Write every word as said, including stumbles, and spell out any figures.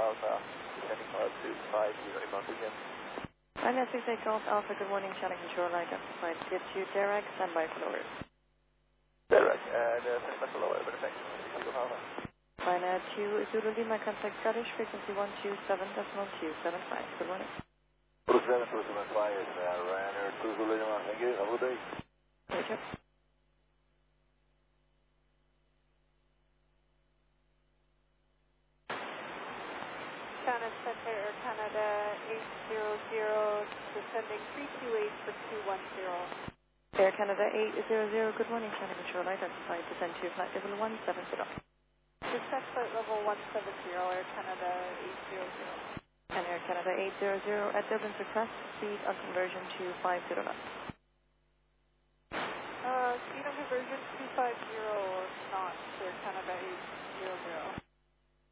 Alpha, descending miles to five zero inbound again. nine six eight Golf Alpha, good morning, channel control, identified skid to Derek, standby for lower. Derek, and uh, send back below, over the thanks. Eagle Alpha. Fine, uh, two Zulu Lima, contact Scottish, frequency one two seven decimal two seven five, good morning. two seven two seven five, uh, Ryanair two Zulu Lima, thank you, have a good day. Thank you. Canada Center, Air Canada eight zero zero, descending three two eight for two one zero. Air Canada eight zero zero, good morning, channel control, identified, descend to flight level one seven zero. Descent flight level one seven zero, Air Canada eight zero zero. And Air Canada eight zero zero at Dublin request, speed on conversion to five zero knots. Uh, speed on conversion two five zero knots, Air Canada eight